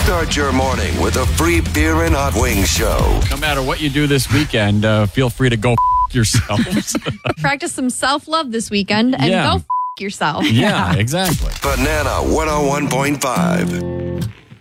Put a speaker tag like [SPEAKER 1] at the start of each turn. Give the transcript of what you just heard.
[SPEAKER 1] Start your morning with a free beer and hot wings show.
[SPEAKER 2] No matter what you do this weekend, feel free to go yourselves.
[SPEAKER 3] Practice some self-love this weekend and go yourself.
[SPEAKER 2] Yeah, exactly.
[SPEAKER 1] Banana 101.5.